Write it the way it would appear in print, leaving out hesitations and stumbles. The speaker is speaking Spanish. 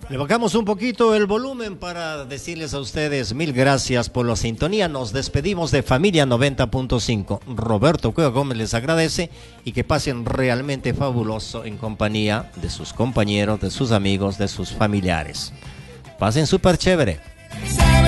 Le bajamos un poquito el volumen para decirles a ustedes mil gracias por la sintonía. Nos despedimos de Familia 90.5. Roberto Cueva Gómez les agradece y que pasen realmente fabuloso en compañía de sus compañeros, de sus amigos, de sus familiares. Pasen súper chévere.